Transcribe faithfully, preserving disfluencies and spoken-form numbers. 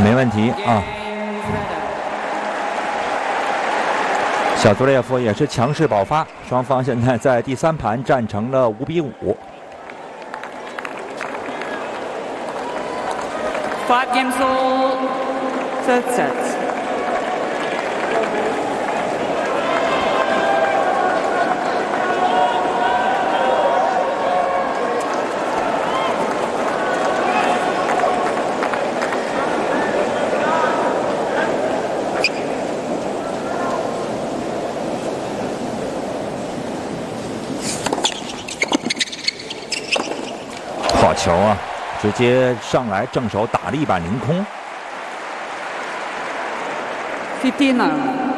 没问题啊。小杜列夫也是强势爆发，双方现在在第三盘战成了五比五。 Five games all, third set. 好球啊！直接上来正手打了一板凌空。 Fifteen now.